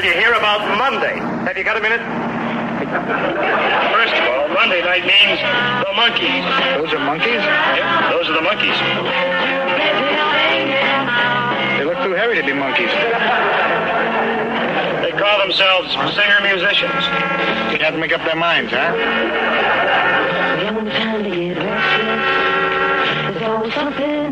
you hear about Monday? Have you got a minute? First of all, Monday night means the monkeys. Those are monkeys? Yep, those are the monkeys. They look too heavy to be monkeys. They call themselves singer-musicians. You'd have to make up their minds, huh? When time to get restless, there's always something